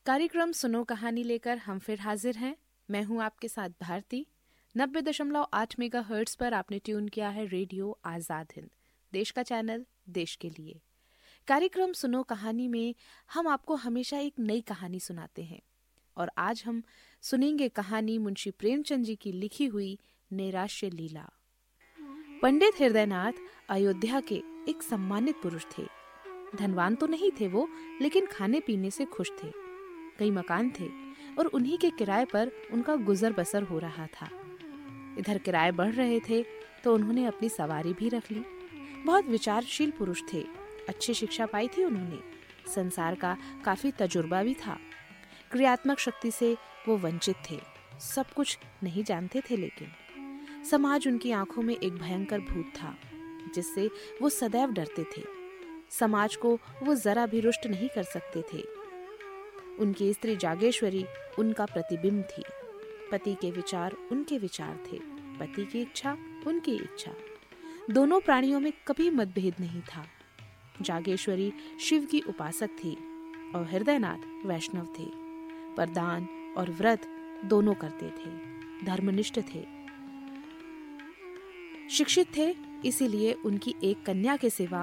कार्यक्रम सुनो कहानी लेकर हम फिर हाजिर हैं। मैं हूं आपके साथ भारती। 90.8 मेगाहर्ट्ज पर आपने ट्यून किया है रेडियो आजाद हिंद, देश का चैनल, देश के लिए। कार्यक्रम सुनो कहानी में हम आपको हमेशा एक नई कहानी सुनाते हैं और आज हम सुनेंगे कहानी मुंशी प्रेमचंद जी की लिखी हुई नैराश्य लीला। पंडित हृदयनाथ अयोध्या के एक सम्मानित पुरुष थे। धनवान तो नहीं थे वो, लेकिन खाने पीने से खुश थे। कई मकान थे और उन्हीं के किराए पर उनका गुजर बसर हो रहा था। इधर किराए बढ़ रहे थे तो उन्होंने अपनी सवारी भी रख ली। बहुत विचारशील पुरुष थे, अच्छी शिक्षा पाई थी उन्होंने, संसार का काफी तजुर्बा भी था। क्रियात्मक शक्ति से वो वंचित थे, सब कुछ नहीं जानते थे, लेकिन समाज उनकी आंखों में एक भयंकर भूत था जिससे वो सदैव डरते थे। समाज को वो जरा भी रुष्ट नहीं कर सकते थे। उनकी स्त्री जागेश्वरी उनका प्रतिबिंब थी। पति के विचार उनके विचार थे, पति की इच्छा उनकी इच्छा। दोनों प्राणियों में कभी मतभेद नहीं था। जागेश्वरी शिव की उपासक थी और हृदयनाथ वैष्णव थे, पर दान और व्रत दोनों करते थे, धर्मनिष्ठ थे, शिक्षित थे। इसीलिए उनकी एक कन्या के सिवा